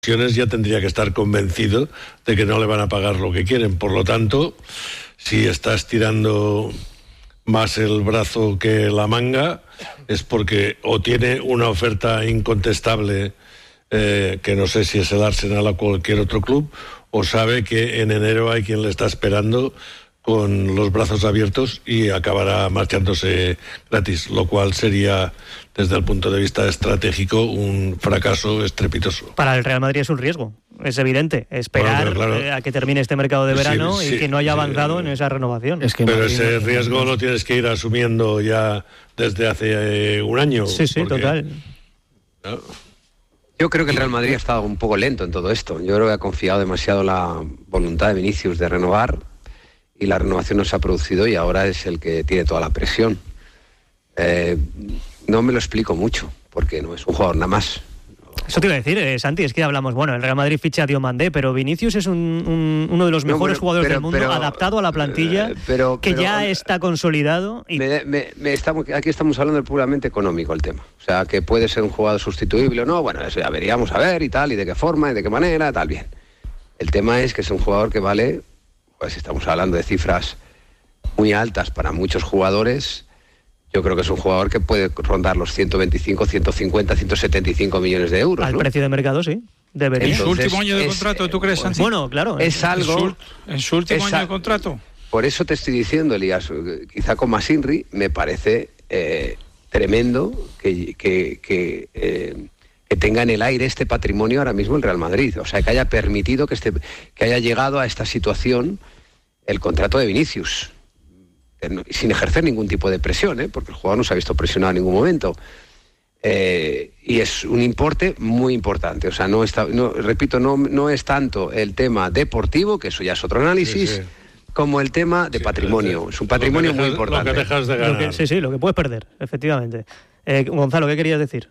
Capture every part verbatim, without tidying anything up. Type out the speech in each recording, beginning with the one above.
ya tendría que estar convencido de que no le van a pagar lo que quieren. Por lo tanto, si está estirando más el brazo que la manga, es porque o tiene una oferta incontestable, eh, que no sé si es el Arsenal o cualquier otro club, o sabe que en enero hay quien le está esperando con los brazos abiertos y acabará marchándose gratis, lo cual sería, desde el punto de vista estratégico, un fracaso estrepitoso. Para el Real Madrid es un riesgo, es evidente, esperar bueno, claro, a que termine este mercado de verano sí, sí, y que no haya avanzado sí, en esa renovación. Es que pero ese no, riesgo no, lo tienes que ir asumiendo ya desde hace eh, un año. Sí, sí, porque, total. ¿no? Yo creo que el Real Madrid ha estado un poco lento en todo esto. Yo creo que ha confiado demasiado en la voluntad de Vinicius de renovar, y la renovación no se ha producido y ahora es el que tiene toda la presión. Eh, no me lo explico mucho, porque no es un jugador nada más. Eso te iba a decir, eh, Santi, es que hablamos, bueno, el Real Madrid ficha a Diomandé, pero Vinicius es un, un, uno de los mejores no, pero, jugadores pero, del mundo, pero, adaptado a la plantilla, eh, pero, que pero, ya está consolidado. Y... Me, me, me estamos, aquí estamos hablando puramente económico el tema. O sea, que puede ser un jugador sustituible o no, bueno, eso ya veríamos a ver y tal, y de qué forma, y de qué manera, tal, bien. El tema es que es un jugador que vale... Pues estamos hablando de cifras muy altas para muchos jugadores. Yo creo que es un jugador que puede rondar los ciento veinticinco, ciento cincuenta, ciento setenta y cinco millones de euros. Al ¿no? precio de mercado, sí. Debería. ¿En su último año de es, contrato, tú crees, Santi? Bueno, claro. Es algo... ¿En su, en su último es año de contrato? Por eso te estoy diciendo, Elías, quizá con Masinri me parece eh, tremendo que... que, que eh, que tenga en el aire este patrimonio ahora mismo el Real Madrid, o sea, que haya permitido que, este, que haya llegado a esta situación el contrato de Vinicius, sin ejercer ningún tipo de presión, ¿eh? Porque el jugador no se ha visto presionado en ningún momento, eh, y es un importe muy importante, o sea, no está, no, repito, no, no es tanto el tema deportivo, que eso ya es otro análisis, sí, sí, como el tema de sí, patrimonio, es un patrimonio dejas, muy importante. Lo que dejas de ganar. Lo que, sí, sí, lo que puedes perder, efectivamente. Eh, Gonzalo, ¿qué querías decir?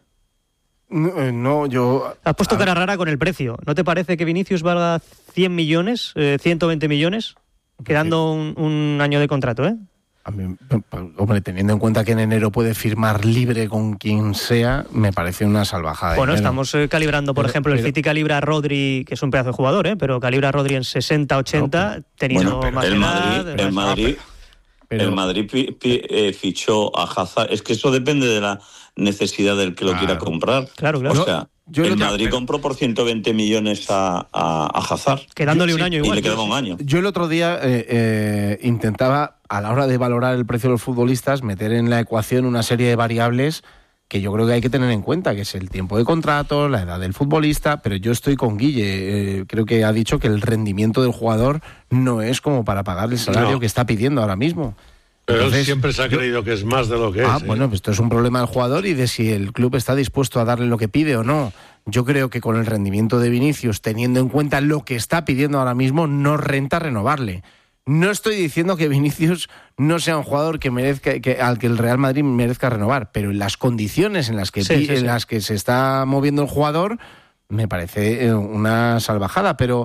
No, no, yo... Has puesto cara rara con el precio. ¿No te parece que Vinicius valga cien millones, eh, ciento veinte millones, quedando un, un año de contrato, eh? A mí, hombre, teniendo en cuenta que en enero puede firmar libre con quien sea, me parece una salvajada. Bueno, estamos eh, calibrando, por pero, ejemplo, pero, el City calibra a Rodri, que es un pedazo de jugador, ¿eh? Pero calibra a Rodri en sesenta ochenta, no, teniendo bueno, más el edad, Madrid, el Madrid, pero, el Madrid pi, pi, eh, fichó a Hazard. Es que eso depende de la necesidad del que lo claro. quiera comprar. Claro, claro. O sea, yo el Madrid pero... compró por ciento veinte millones a, a, a Hazard. Quedándole yo, un año sí, igual. Y le quedaba un año. Yo el otro día eh, eh, intentaba, a la hora de valorar el precio de los futbolistas, meter en la ecuación una serie de variables que yo creo que hay que tener en cuenta, que es el tiempo de contrato, la edad del futbolista, pero yo estoy con Guille, eh, creo que ha dicho que el rendimiento del jugador no es como para pagar el salario no. que está pidiendo ahora mismo. Pero Entonces, él siempre se ha creído yo, que es más de lo que ah, es. Ah, bueno, pues esto es un problema del jugador y de si el club está dispuesto a darle lo que pide o no. Yo creo que con el rendimiento de Vinicius, teniendo en cuenta lo que está pidiendo ahora mismo, no renta renovarle. No estoy diciendo que Vinicius no sea un jugador que merezca, que, al que el Real Madrid merezca renovar, pero en las condiciones en las que, sí, sí, en sí. las que se está moviendo el jugador, me parece una salvajada. Pero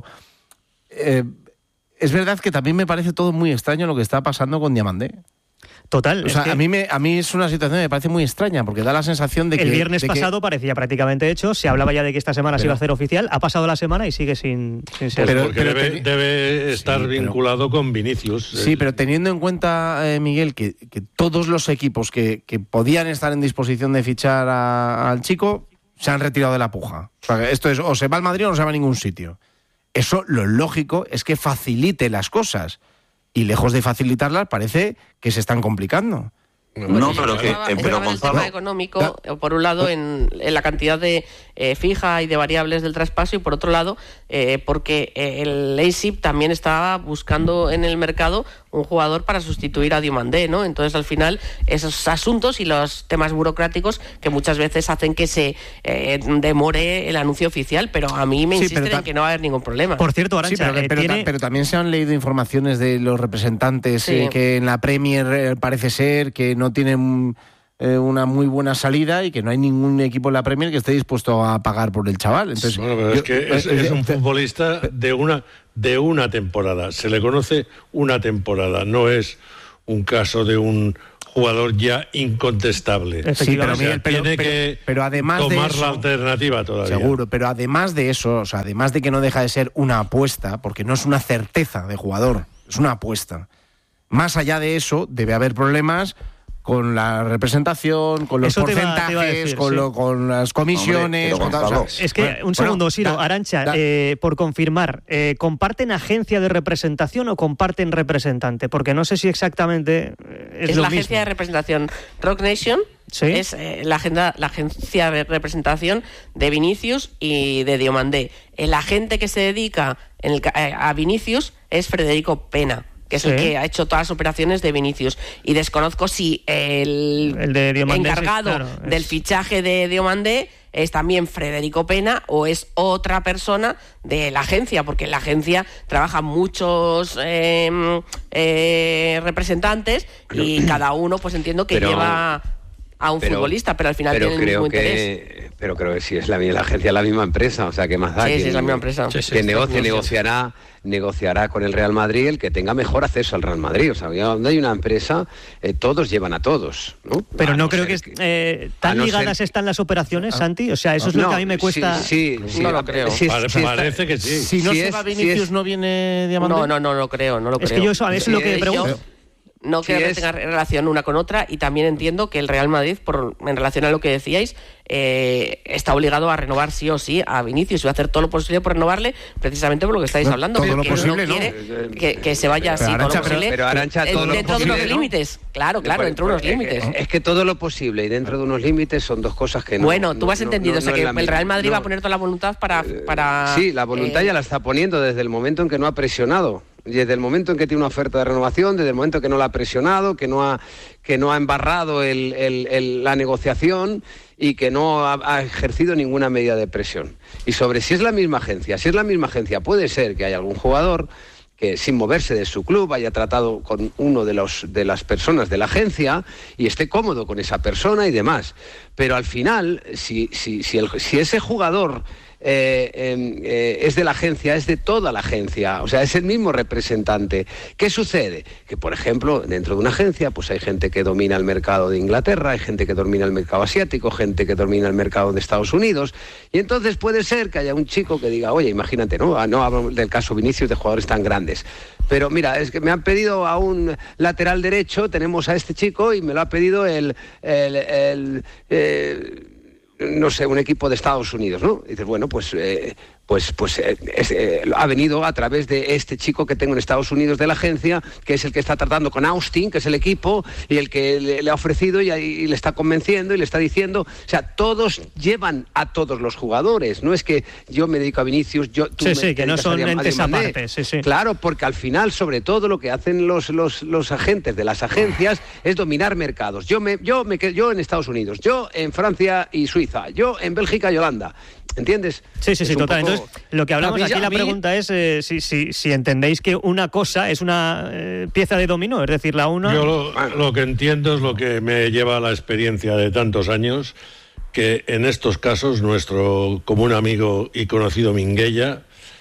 eh, es verdad que también me parece todo muy extraño lo que está pasando con Diomandé. Total. O sea, es que a mí me a mí es una situación que me parece muy extraña, porque da la sensación de que... El viernes de pasado que... parecía prácticamente hecho, se hablaba ya de que esta semana pero... se iba a hacer oficial, ha pasado la semana y sigue sin, sin ser... Pero, porque pero, debe, debe estar sí, vinculado pero... con Vinicius. Sí, pero teniendo en cuenta, eh, Miguel, que, que todos los equipos que, que podían estar en disposición de fichar a, al chico se han retirado de la puja. O sea, esto es, o se va al Madrid o no se va a ningún sitio. Eso, lo lógico, es que facilite las cosas. Y lejos de facilitarlas, parece que se están complicando. No, no pero que... Eh, pero el tema económico, no. por un lado, en, en la cantidad de eh, fija y de variables del traspaso, y por otro lado, eh, porque eh, el Leipzig también estaba buscando en el mercado un jugador para sustituir a Diomandé, ¿no? Entonces, al final, esos asuntos y los temas burocráticos que muchas veces hacen que se eh, demore el anuncio oficial, pero a mí me sí, insisten ta- en que no va a haber ningún problema. Por cierto, Arantxa, sí, pero, eh, pero, tiene... ta- pero también se han leído informaciones de los representantes sí. eh, que en la Premier eh, parece ser que no tienen eh, una muy buena salida y que no hay ningún equipo en la Premier que esté dispuesto a pagar por el chaval. Entonces, bueno, pero yo, es que es, es un futbolista de una de una temporada. Se le conoce una temporada. No es un caso de un jugador ya incontestable. Sí, pero, Miguel, pero, tiene pero, que pero además tomar de eso, la alternativa todavía. Seguro, pero además de eso, o sea, además de que no deja de ser una apuesta, porque no es una certeza de jugador, es una apuesta. Más allá de eso, debe haber problemas con la representación, con los Eso te porcentajes, va, te va a decir, con, sí. lo, con las comisiones... Hombre, pero con tal, o Gonzalo, sea, Es que, bueno, un segundo, bueno, Siro, da, Arantxa, da. eh, por confirmar, eh, ¿comparten agencia de representación o comparten representante? Porque no sé si exactamente eh, es, Es lo la mismo. agencia de representación Rock Nation. ¿Sí? Es eh, la, agenda, la agencia de representación de Vinicius y de Diomandé. El agente que se dedica en el, a Vinicius es Federico Pena, que es Sí. el que ha hecho todas las operaciones de Vinicius. Y desconozco si el, El de Diomandé, encargado sí, claro, es- del fichaje de Diomandé es también Federico Pena o es otra persona de la agencia, porque en la agencia trabajan muchos eh, eh, representantes y cada uno, pues entiendo que pero- lleva a un pero- futbolista, pero al final pero tiene el creo mismo que, interés. Pero creo que sí, es la, la agencia es la misma empresa, o sea, ¿qué más da? Sí, Que- sí, es la misma empresa. Sí, sí, que está negocie, bien. negociará, negociará con el Real Madrid el que tenga mejor acceso al Real Madrid. O sea, donde hay una empresa, eh, todos llevan a todos, ¿no? Pero A no no creo ser que eh, a tan no ligadas ser- están las operaciones, Santi. O sea, eso es lo No, que a mí me cuesta. Sí, sí, sí, No lo creo. sí, Pare- sí está- parece que sí. Si no si se es- va si Vinicius, es- ¿no viene Diamante? No, no, no lo creo, no lo Es creo. que yo eso, eso es lo que Eh, pregunto. yo no Si creo que es- tenga relación una con otra y también entiendo que el Real Madrid, por, en relación a lo que decíais, eh, está obligado a renovar sí o sí a Vinicius y va a hacer todo lo posible por renovarle, precisamente por lo que estáis No, hablando. todo lo porque posible, no ¿no? quiere que, que se vaya así Pero, todo Arantxa, lo posible. pero, Arantxa, eh, todo lo dentro de posible, unos ¿no? límites. Claro, claro, Pues- dentro de unos pues, límites. Es, es que todo lo posible y dentro de unos límites son dos cosas que no. Bueno, tú no- has no- entendido, no- o sea no que es la el misma. Real Madrid va a No. poner toda la voluntad para... para Sí, la voluntad eh, ya la está poniendo desde el momento en que no ha presionado. Desde el momento en que tiene una oferta de renovación, desde el momento en que no la ha presionado, que no ha, que no ha embarrado el- el- el- la negociación y que no ha, ha ejercido ninguna medida de presión. Y sobre si es la misma agencia, si es la misma agencia, puede ser que haya algún jugador que sin moverse de su club haya tratado con uno de los de las personas de la agencia y esté cómodo con esa persona y demás. Pero al final, si, si, si, el- si ese jugador eh, eh, eh, es de la agencia, es de toda la agencia, o sea, es el mismo representante. ¿Qué sucede? Que, por ejemplo, dentro de una agencia, pues hay gente que domina el mercado de Inglaterra, hay gente que domina el mercado asiático, gente que domina el mercado de Estados Unidos, y entonces puede ser que haya un chico que diga, oye, imagínate, no, Ah, no hablo del caso Vinicius de jugadores tan grandes, pero mira, es que me han pedido a un lateral derecho, tenemos a este chico y me lo ha pedido el... el, el eh, no sé, un equipo de Estados Unidos, ¿no? Y dices, bueno, pues, eh, pues, pues eh, es, eh, ha venido a través de este chico que tengo en Estados Unidos de la agencia, que es el que está tratando con Austin, que es el equipo, y el que le, le ha ofrecido y, y le está convenciendo y le está diciendo, o sea, todos llevan a todos los jugadores, no es que yo me dedico a Vinicius, yo tú Sí, me sí, que no dedicas son a Diam- a entes Diamandé. aparte, sí, sí. Claro, porque al final, sobre todo, lo que hacen los, los, los agentes de las agencias es dominar mercados. Yo me, yo me quedo yo en Estados Unidos, yo en Francia y Suiza, yo en Bélgica y Holanda. ¿Entiendes? Sí, sí, sí, Es un total. poco- Entonces, lo que hablamos A mí- aquí, a la mí- pregunta es eh, si, si, si entendéis que una cosa es una eh, pieza de dominó, es decir, la una... Yo lo, lo que entiendo es lo que me lleva a la experiencia de tantos años, que en estos casos nuestro común amigo y conocido Minguella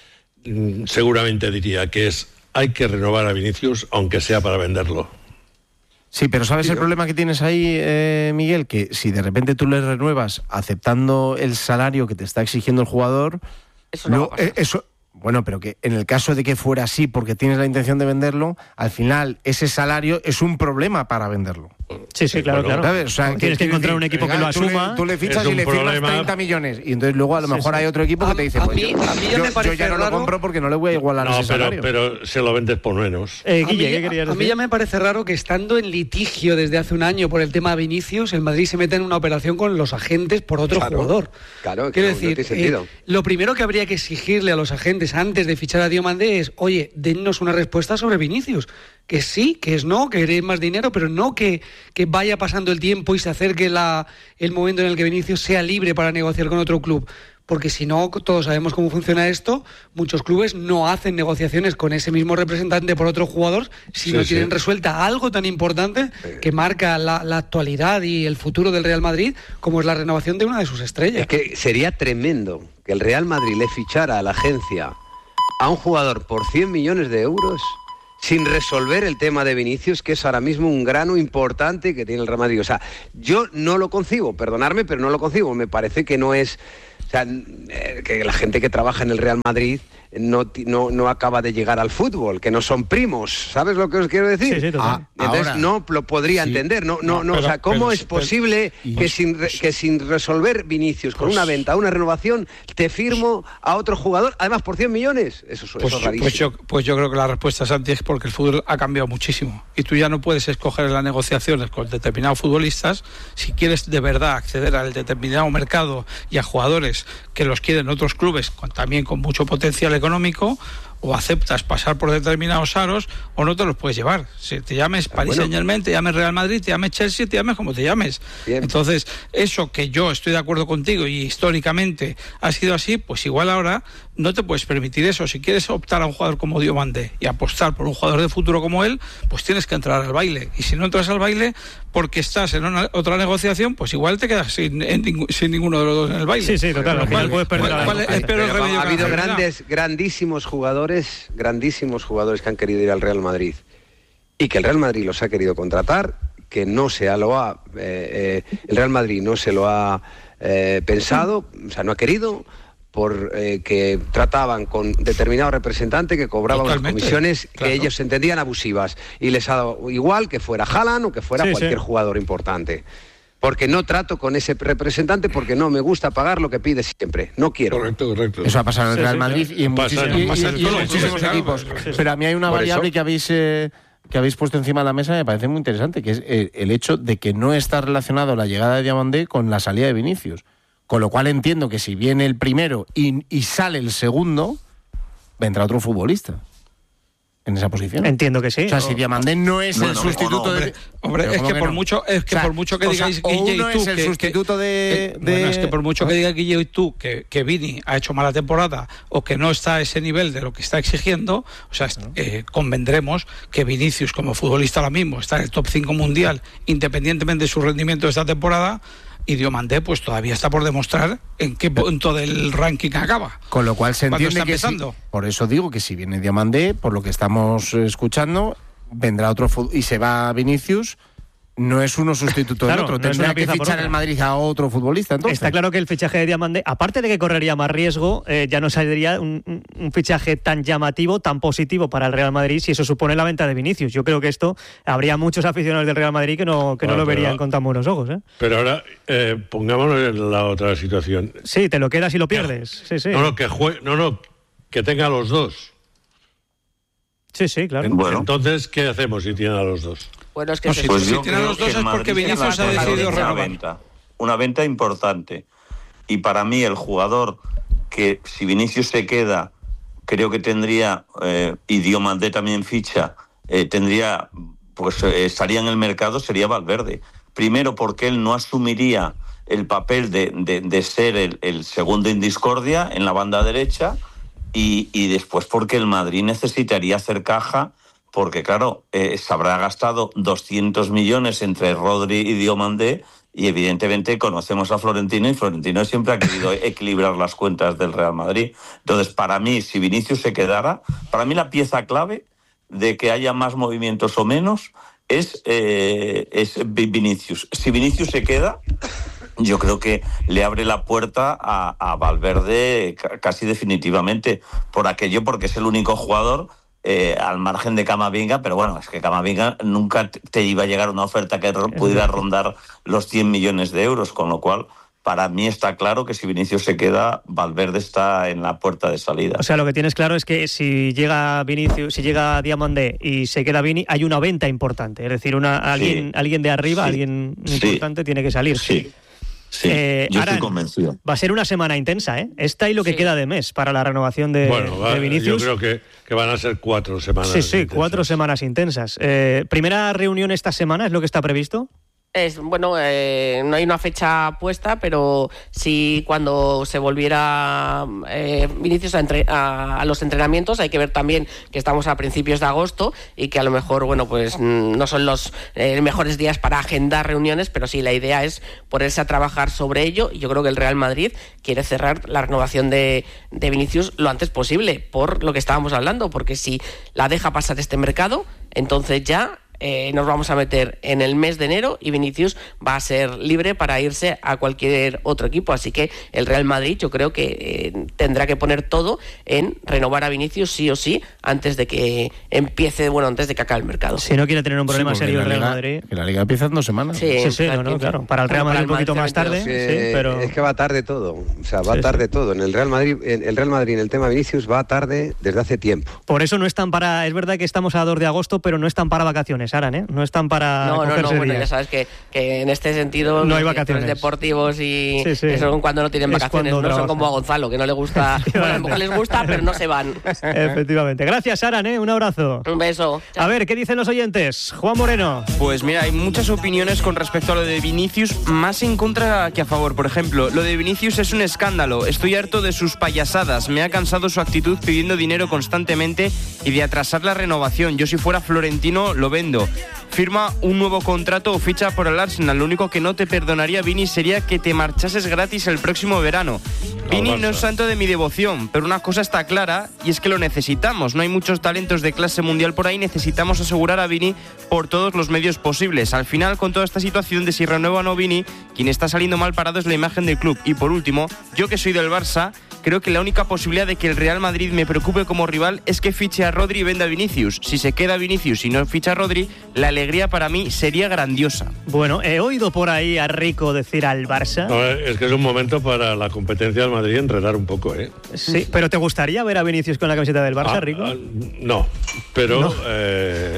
mm, seguramente diría que es hay que renovar a Vinicius aunque sea para venderlo. Sí, pero ¿sabes el problema que tienes ahí, eh, Miguel? Que si de repente tú le renuevas aceptando el salario que te está exigiendo el jugador, Eso no luego, va a pasar. eh, eso, bueno, pero que en el caso de que fuera así porque tienes la intención de venderlo, al final ese salario es un problema para venderlo. Sí, sí, claro, bueno, claro. ¿Sabes? O sea, Tienes que quiero encontrar decir, un equipo que venga, lo tú le- asuma. Tú le, fichas Es y un le firmas problema. treinta millones y entonces luego a lo Sí, mejor sí. hay otro equipo que A- te dice, a pues mí- yo, a mí ya yo- me parece yo ya no lo raro- compro porque no le voy a igualar No, ese pero, salario. pero se lo vendes por menos. Eh, A mí, Guille, ¿qué querías a mí decir? ya me parece raro que estando en litigio desde hace un año por el tema de Vinicius, el Madrid se meta en una operación con los agentes por otro Claro, jugador. claro, que Quiero no- no decir, tiene sentido. eh, lo primero que habría que exigirle a los agentes antes de fichar a Diomandé es, oye, dennos una respuesta sobre Vinicius. Que sí, que es no, que queréis más dinero, pero no que, que vaya pasando el tiempo y se acerque la, el momento en el que Vinicius sea libre para negociar con otro club. Porque si no, todos sabemos cómo funciona esto, muchos clubes no hacen negociaciones con ese mismo representante por otro jugador si Sí, no sí. tienen resuelta algo tan importante que marca la, la actualidad y el futuro del Real Madrid, como es la renovación de una de sus estrellas. Es que sería tremendo que el Real Madrid le fichara a la agencia a un jugador por cien millones de euros sin resolver el tema de Vinicius, que es ahora mismo un grano importante que tiene el Real Madrid. O sea, yo no lo concibo, perdonadme, pero no lo concibo. Me parece que no es... O sea, que la gente que trabaja en el Real Madrid no, no, no acaba de llegar al fútbol, que no son primos, ¿sabes lo que os quiero decir? Sí, sí, ah, Entonces ahora, no lo podría sí. entender, no, no, no, no pero, o sea, ¿cómo pero, es posible pero, que, sin, que sin resolver Vinicius con pues, una venta, una renovación, te firmo a otro jugador, además por cien millones? Eso, pues, eso es rarísimo. Pues yo, pues yo creo que la respuesta, Santi, es porque el fútbol ha cambiado muchísimo y tú ya no puedes escoger en las negociaciones con determinados futbolistas si quieres de verdad acceder al determinado mercado y a jugadores que los quieren otros clubes con, también con mucho potencial económico, o aceptas pasar por determinados aros o no te los puedes llevar. Si te llames Paris bueno. Saint-Germain, te llames Real Madrid, te llames Chelsea, te llames como te llames. Bien. Entonces, eso que yo estoy de acuerdo contigo y históricamente ha sido así, pues igual ahora no te puedes permitir eso. Si quieres optar a un jugador como Diomandé y apostar por un jugador de futuro como él, pues tienes que entrar al baile. Y si no entras al baile porque estás en una, otra negociación, pues igual te quedas sin, en, sin ninguno de los dos en el baile. Sí, sí, total. Al final puedes perder ¿Cuál, cuál es, pero el remedio ha habido grandes, grandísimos jugadores, grandísimos jugadores que han querido ir al Real Madrid y que el Real Madrid los ha querido contratar, que no se lo ha, eh, eh, el Real Madrid no se lo ha eh, pensado, o sea, no ha querido, por eh, que trataban con determinado representante que cobraba unas comisiones claro. que ellos entendían abusivas y les ha dado igual que fuera Haaland o que fuera sí, cualquier sí. jugador importante. Porque no trato con ese representante porque no me gusta pagar lo que pide siempre. No quiero. Correcto, correcto. Eso ha pasado en el Real sí, Madrid sí, y en pasa, muchísimos, pasa y, y, y en muchísimos claro, equipos. Sí, sí. Pero a mí hay una Por variable eso... que habéis... Eh, que habéis puesto encima de la mesa me parece muy interesante, que es el, el hecho de que no está relacionado la llegada de Diomandé con la salida de Vinicius. Con lo cual entiendo que si viene el primero y, y sale el segundo, vendrá otro futbolista en esa posición. Entiendo que sí. O sea, si Diomandé no es bueno, el sustituto no, de... Hombre, es que, que por no? mucho, es que o sea, por mucho que digáis o Guille uno y tú... es el que, sustituto que, de... Eh, de... Bueno, es que por mucho que diga Guille y tú que, que Vini ha hecho mala temporada o que no está a ese nivel de lo que está exigiendo, o sea, ¿no? eh, convendremos que Vinicius como futbolista ahora mismo está en el top cinco mundial, independientemente de su rendimiento de esta temporada, y Diomandé pues todavía está por demostrar en qué punto del ranking acaba. Con lo cual se entiende que si, por eso digo que si viene Diomandé, por lo que estamos escuchando, vendrá otro y se va Vinicius. No es uno sustituto claro, del otro, no tendrá que fichar el Madrid a otro futbolista. Entonces está claro que el fichaje de Diomandé, aparte de que correría más riesgo, eh, ya no saldría un, un, un fichaje tan llamativo, tan positivo para el Real Madrid si eso supone la venta de Vinicius. Yo creo que esto habría muchos aficionados del Real Madrid que no, que bueno, no lo verían pero, con tan buenos ojos. ¿eh? Pero ahora, eh, pongámonos en la otra situación. Sí, te lo quedas y lo pierdes. Sí, sí. No, no, que jue- no, no, que tenga a los dos. Sí, sí, claro. Bueno. Entonces, ¿qué hacemos si tienen a los dos? Bueno, es que no, se si, pues si tienen los dos es porque Vinicius ha decidido una renovar. Venta, una venta importante. Y para mí el jugador que si Vinicius se queda, creo que tendría, eh, y Diomandé también ficha, eh, tendría, pues eh, estaría en el mercado, sería Valverde. Primero porque él no asumiría el papel de, de, de ser el, el segundo en discordia en la banda derecha y, y después porque el Madrid necesitaría hacer caja. Porque, claro, eh, se habrá gastado doscientos millones entre Rodri y Diomandé y, evidentemente, conocemos a Florentino y Florentino siempre ha querido equilibrar las cuentas del Real Madrid. Entonces, para mí, si Vinicius se quedara, para mí la pieza clave de que haya más movimientos o menos es, eh, es Vinicius. Si Vinicius se queda, yo creo que le abre la puerta a, a Valverde casi definitivamente por aquello, porque es el único jugador... Eh, al margen de Camavinga, pero bueno, es que Camavinga nunca te iba a llegar una oferta que pudiera rondar los cien millones de euros, con lo cual para mí está claro que si Vinicius se queda, Valverde está en la puerta de salida. O sea, lo que tienes claro es que si llega Vinicius, si llega Diomandé y se queda Vini, hay una venta importante, es decir, una alguien, sí. alguien de arriba, sí. alguien importante sí. tiene que salir. Sí. Sí, eh, yo Aran, estoy convencido. Va a ser una semana intensa, ¿eh? Esta y lo que sí. queda de mes para la renovación de, bueno, va, de Vinicius. Yo creo que, que van a ser cuatro semanas Sí, sí, intensas. cuatro semanas intensas. Eh, ¿Primera reunión esta semana es lo que está previsto? Es, bueno, eh, no hay una fecha puesta, pero sí cuando se volviera eh, Vinicius a, entre, a, a los entrenamientos. Hay que ver también que estamos a principios de agosto y que a lo mejor, bueno, pues no son los eh, mejores días para agendar reuniones, pero sí, la idea es ponerse a trabajar sobre ello. Y yo creo que el Real Madrid quiere cerrar la renovación de, de Vinicius lo antes posible, por lo que estábamos hablando, porque si la deja pasar este mercado, entonces ya Eh, nos vamos a meter en el mes de enero y Vinicius va a ser libre para irse a cualquier otro equipo, así que el Real Madrid yo creo que eh, tendrá que poner todo en renovar a Vinicius sí o sí antes de que empiece, bueno, antes de que acabe el mercado. Si no quiere tener un problema Sí, serio el Real Liga, Madrid. que la Liga empieza en dos semanas. Sí, Sí, sí, no, no, claro. Para el Real Bueno, Madrid para un el poquito más tarde, Madrid, Es sí, que, pero... es que va tarde todo, o sea, va Sí, tarde sí. todo. En el Real Madrid, en el Real Madrid en el tema Vinicius va tarde desde hace tiempo. Por eso no están para... Es verdad que estamos a dos de agosto, pero no están para vacaciones, Aran, ¿eh? No están para No, no, no, cogerse bueno, días. ya sabes que, que en este sentido No hay los vacaciones. directores deportivos y Sí, sí. eso cuando no tienen Es vacaciones, cuando no son trabajan. como a Gonzalo, que no le gusta, bueno, a lo mejor les gusta, pero no se van. Efectivamente. Gracias, Aran, ¿eh? Un abrazo. Un beso. A ver, ¿qué dicen los oyentes? Juan Moreno. Pues mira, hay muchas opiniones con respecto a lo de Vinicius, más en contra que a favor. Por ejemplo, lo de Vinicius es un escándalo. Estoy harto de sus payasadas. Me ha cansado su actitud pidiendo dinero constantemente y de atrasar la renovación. Yo si fuera Florentino lo vendo. Firma un nuevo contrato o ficha por el Arsenal. Lo único que no te perdonaría, Vini, sería que te marchases gratis el próximo verano. Vini no es santo de mi devoción, pero una cosa está clara y es que lo necesitamos. No hay muchos talentos de clase mundial por ahí. Necesitamos asegurar a Vini por todos los medios posibles. Al final, con toda esta situación de si renueva o no Vini, quien está saliendo mal parado es la imagen del club. Y por último, yo que soy del Barça, creo que la única posibilidad de que el Real Madrid me preocupe como rival es que fiche a Rodri y venda a Vinicius. Si se queda Vinicius y no ficha a Rodri, la alegría para mí sería grandiosa. Bueno, he oído por ahí a Rico decir al Barça. No, es que es un momento para la competencia del Madrid enredar un poco, ¿eh? Sí, pero ¿te gustaría ver a Vinicius con la camiseta del Barça, Ah, Rico? ah, no, pero, No. Eh,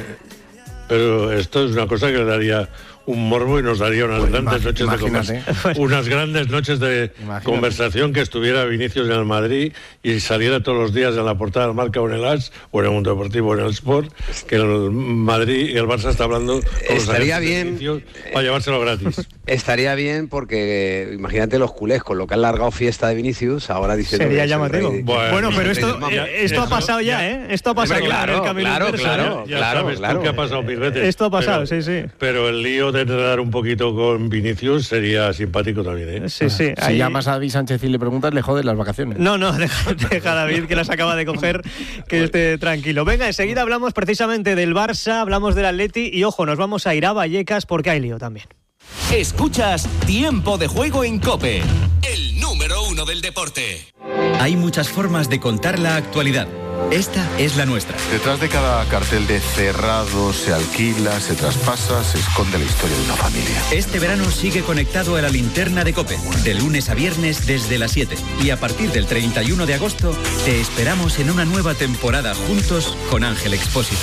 pero esto es una cosa que le daría un morbo y nos daría unas Pues grandes imag- noches de imagínate. conversación, unas grandes noches de Imagínate. conversación, que estuviera Vinicius en el Madrid y saliera todos los días en la portada del Marca o en el As o en el Mundo Deportivo o en el Sport, que el Madrid y el Barça está hablando todos los Estaría agentes de bien. Vinicius para llevárselo gratis. Estaría bien porque imagínate los culés con lo que han largado fiesta de Vinicius, ahora diciendo Sería que es el llamativo. rey de- Bueno, Bueno, pero el rey esto, del mambo. eh, esto ha Eso, pasado ya, ya. ¿eh? Esto ha pasado Hombre, ya claro, en el camino claro, inverso, claro. ¿eh? Ya claro, sabes claro. tú que ha pasado mil veces. Esto ha pasado, pero, sí, sí. Pero el lío de enredar un poquito con Vinicius sería simpático también, ¿eh? Sí, sí. Si ahí- llamas a David Sánchez y le preguntas, le jodes las vacaciones. No, no, deja, deja a David, que las acaba de coger, que esté tranquilo. Venga, enseguida hablamos precisamente del Barça, hablamos del Atleti y, ojo, nos vamos a ir a Vallecas porque hay lío también. Escuchas Tiempo de Juego en COPE, el número uno del deporte. Hay muchas formas de contar la actualidad. Esta es la nuestra. Detrás de cada cartel de cerrado, se alquila, se traspasa, se esconde la historia de una familia. Este verano sigue conectado a la linterna de COPE, de lunes a viernes desde las siete. Y a partir del treinta y uno de agosto, te esperamos en una nueva temporada juntos con Ángel Expósito.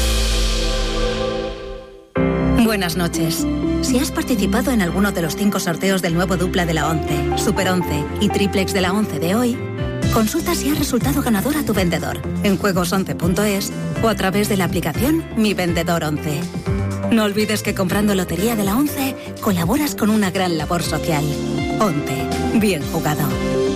Buenas noches. Si has participado en alguno de los cinco sorteos del nuevo dupla de la once, Super once y Triplex de la once de hoy, consulta si has resultado ganador a tu vendedor en juegos once punto es o a través de la aplicación Mi Vendedor once. No olvides que comprando Lotería de la once colaboras con una gran labor social. once. Bien jugado.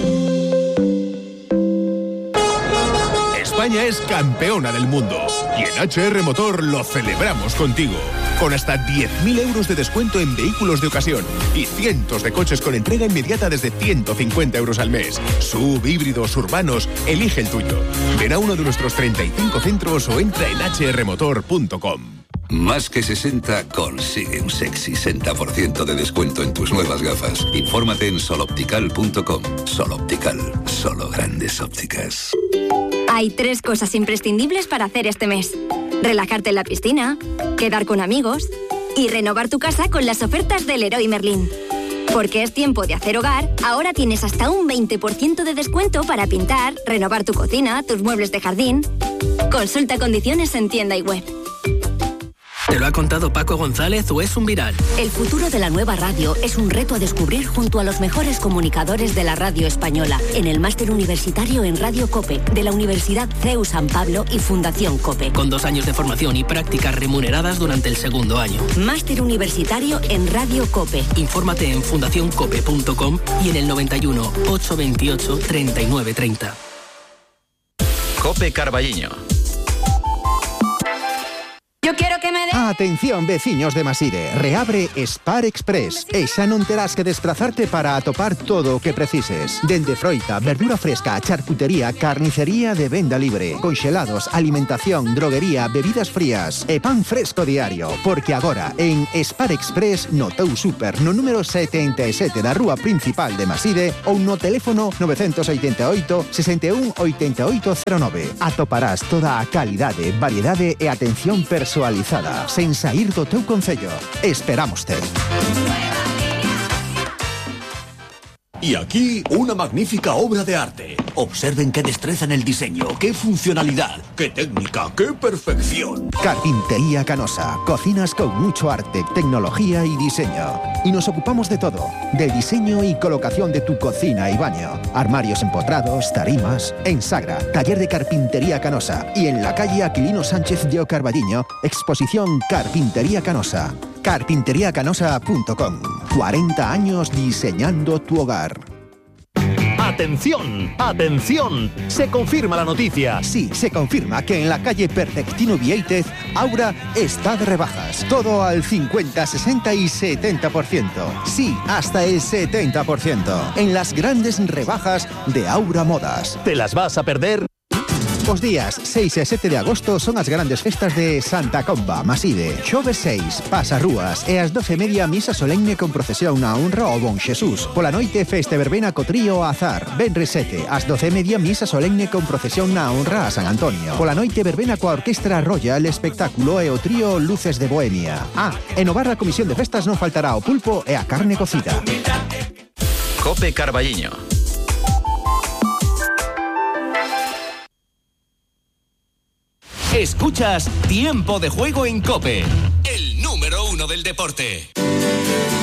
España es campeona del mundo y en H R Motor lo celebramos contigo. Con hasta diez mil euros de descuento en vehículos de ocasión y cientos de coches con entrega inmediata desde ciento cincuenta euros al mes. Sub, híbridos, urbanos, elige el tuyo. Ven a uno de nuestros treinta y cinco centros o entra en h r motor punto com. Más que sesenta consigue un sexy sesenta por ciento de descuento en tus nuevas gafas. Infórmate en soloptical punto com. Sol Optical, solo grandes ópticas. Hay tres cosas imprescindibles para hacer este mes: relajarte en la piscina, quedar con amigos y renovar tu casa con las ofertas del Leroy Merlin. Porque es tiempo de hacer hogar, ahora tienes hasta un veinte por ciento de descuento para pintar, renovar tu cocina, tus muebles de jardín. Consulta condiciones en tienda y web. ¿Te lo ha contado Paco González o es un viral? El futuro de la nueva radio es un reto a descubrir junto a los mejores comunicadores de la radio española en el máster universitario en Radio COPE de la Universidad C E U San Pablo y Fundación COPE. Con dos años de formación y prácticas remuneradas durante el segundo año. Máster universitario en Radio COPE. Infórmate en fundación cope punto com y en el noventa y uno, ochocientos veintiocho, treinta y nueve treinta. Cope Carballiño. Yo quiero que me dé... Atención, veciños de Maside. Reabre Spar Express. E xa non terás que desplazarte para atopar todo o que precises. Dende froita, verdura fresca, charcutería, carnicería de venda libre, conxelados, alimentación, droguería, bebidas frías e pan fresco diario. Porque agora, en Spar Express, no teu super, no número setenta e sete da rúa principal de Maside ou no teléfono nove oito oito, sesenta e un, oitenta e oito cero nove. Atoparás toda a calidade, variedade e atención personalizada, sen saír do teu concello. Esperámoste. Y aquí, una magnífica obra de arte. Observen qué destreza en el diseño, qué funcionalidad, qué técnica, qué perfección. Carpintería Canosa. Cocinas con mucho arte, tecnología y diseño. Y nos ocupamos de todo. Del diseño y colocación de tu cocina y baño. Armarios empotrados, tarimas. En Sagra, taller de Carpintería Canosa. Y en la calle Aquilino Sánchez de Carballiño, exposición Carpintería Canosa. carpintería canosa punto com. cuarenta años diseñando tu hogar. ¡Atención! ¡Atención! Se confirma la noticia. Sí, se confirma que en la calle Perfectino Vieitez, Aura está de rebajas. Todo al cincuenta, sesenta y setenta por ciento. Sí, hasta el setenta por ciento. En las grandes rebajas de Aura Modas. ¿Te las vas a perder? Os días seis e sete de agosto son as grandes festas de Santa Comba, Maside. Xoves seis, pasarrúas e as doce e media misa solemne con procesión na honra ao Bon Xesús. Pola noite festa verbena co trío Azar. Venres sete, as doce e media misa solemne con procesión na honra a San Antonio. Pola noite verbena coa Orquestra Royal Espectáculo e o trío Luces de Bohemia. Ah, e no bar da Comisión de Festas non faltará o pulpo e a carne cocida. Cope Carballiño. Escuchas Tiempo de Juego en COPE, el número uno del deporte.